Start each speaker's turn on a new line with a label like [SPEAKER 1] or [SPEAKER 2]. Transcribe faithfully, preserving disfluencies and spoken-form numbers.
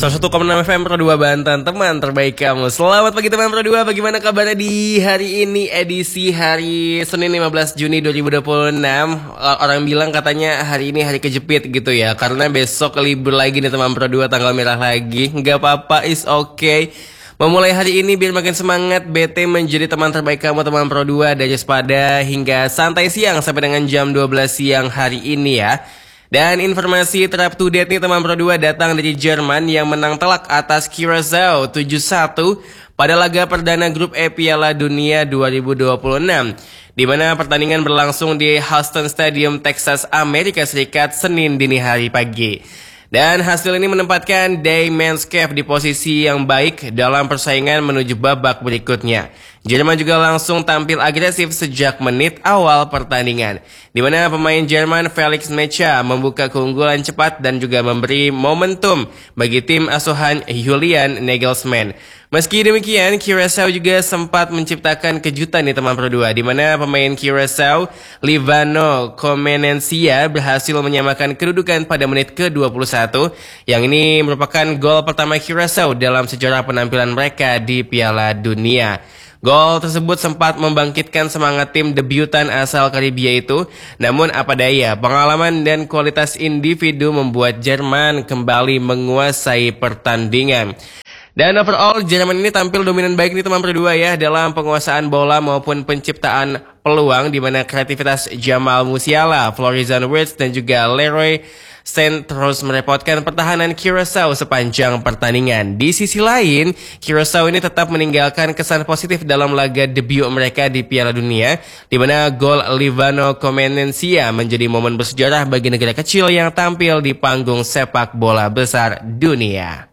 [SPEAKER 1] seratus satu koma enam F M Pro dua Banten, teman terbaik kamu. Selamat pagi teman Pro dua, bagaimana kabarnya di hari ini, edisi hari Senin lima belas Juni dua ribu dua puluh enam. Orang bilang katanya hari ini hari kejepit gitu ya, karena besok libur lagi nih teman Pro dua, tanggal merah lagi. Nggak apa-apa, is okay. Memulai hari ini biar makin semangat, B T menjadi teman terbaik kamu teman Pro dua dari Sepada hingga santai siang sampai dengan jam dua belas siang hari ini ya. Dan informasi terap to date nih teman Pro dua datang dari Jerman yang menang telak atas Curaçao tujuh satu pada laga perdana grup E Piala Dunia dua ribu dua puluh enam. Di mana pertandingan berlangsung di Houston Stadium, Texas, Amerika Serikat, Senin dini hari pagi. Dan hasil ini menempatkan Die Manscaped di posisi yang baik dalam persaingan menuju babak berikutnya. Jerman juga langsung tampil agresif sejak menit awal pertandingan, di mana pemain Jerman Felix Mecha membuka keunggulan cepat dan juga memberi momentum bagi tim asuhan Julian Nagelsmann. Meski demikian, Curaçao juga sempat menciptakan kejutan di teman Pro dua, di mana pemain Curaçao Livano Comenencia berhasil menyamakan kedudukan pada menit ke dua puluh satu, yang ini merupakan gol pertama Curaçao dalam sejarah penampilan mereka di Piala Dunia. Gol tersebut sempat membangkitkan semangat tim debutan asal Karibia itu, namun apa daya, pengalaman dan kualitas individu membuat Jerman kembali menguasai pertandingan. Dan overall, Jerman ini tampil dominan baik nih teman Pro dua ya, dalam penguasaan bola maupun penciptaan peluang, di mana kreativitas Jamal Musiala, Florizan Wirtz dan juga Leroy Sané terus merepotkan pertahanan Curaçao sepanjang pertandingan. Di sisi lain, Curaçao ini tetap meninggalkan kesan positif dalam laga debut mereka di Piala Dunia, di mana gol Livano Comenencia menjadi momen bersejarah bagi negara kecil yang tampil di panggung sepak bola besar dunia.